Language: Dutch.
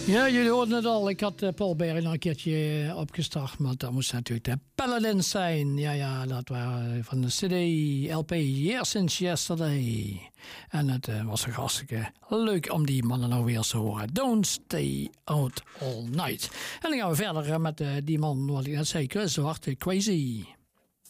Ja, jullie hoorden het al. Ik had Paul Berry nog een keertje opgestart. Maar dat moest natuurlijk de Paladins zijn. Ja, dat waren van de CD, LP Year Since Yesterday. En het was toch hartstikke leuk om die mannen nou weer eens te horen. Don't Stay Out All Night. En dan gaan we verder met die man, wat ik net zei, Chris Zwart, Crazy.